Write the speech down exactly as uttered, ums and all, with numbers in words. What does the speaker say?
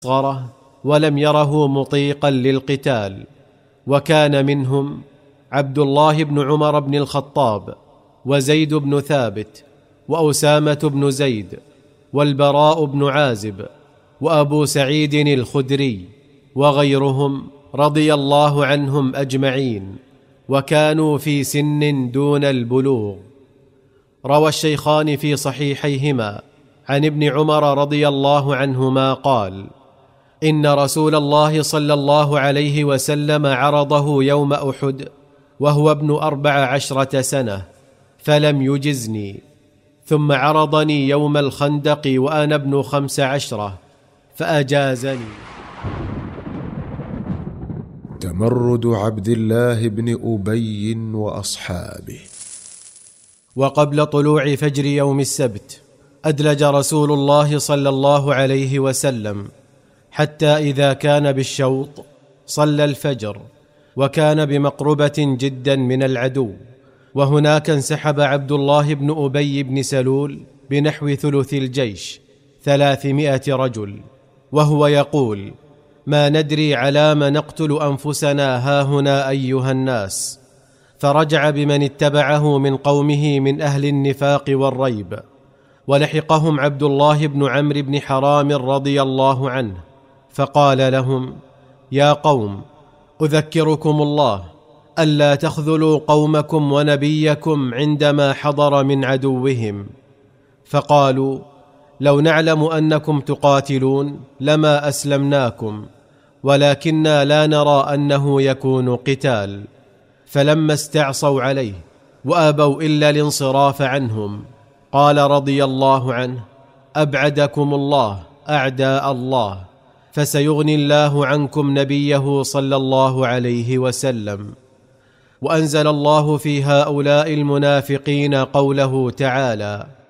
صغره ولم يره مطيقا للقتال. وكان منهم عبد الله بن عمر بن الخطاب، وزيد بن ثابت، وأسامة بن زيد، والبراء بن عازب، وأبو سعيد الخدري، وغيرهم رضي الله عنهم أجمعين، وكانوا في سن دون البلوغ. روى الشيخان في صحيحيهما عن ابن عمر رضي الله عنهما قال: إن رسول الله صلى الله عليه وسلم عرضه يوم أحد وهو ابن أربع عشرة سنة فلم يجزني، ثم عرضني يوم الخندق وأنا ابن خمس عشرة فأجازني. تمرد عبد الله بن أبي وأصحابه. وقبل طلوع فجر يوم السبت أدلج رسول الله صلى الله عليه وسلم حتى إذا كان بالشوط صلى الفجر، وكان بمقربة جدا من العدو، وهناك انسحب عبد الله بن أبي بن سلول بنحو ثلث الجيش ثلاثمائة رجل، وهو يقول: ما ندري على ما نقتل أنفسنا هاهنا أيها الناس. فرجع بمن اتبعه من قومه من أهل النفاق والريب، ولحقهم عبد الله بن عمرو بن حرام رضي الله عنه، فقال لهم: يا قوم، أذكركم الله ألا تخذلوا قومكم ونبيكم عندما حضر من عدوهم. فقالوا: لو نعلم أنكم تقاتلون لما أسلمناكم، ولكننا لا نرى أنه يكون قتال. فلما استعصوا عليه وأبوا إلا الانصراف عنهم قال رضي الله عنه: أبعدكم الله أعداء الله، فسيغني الله عنكم نبيه صلى الله عليه وسلم. وأنزل الله في هؤلاء المنافقين قوله تعالى: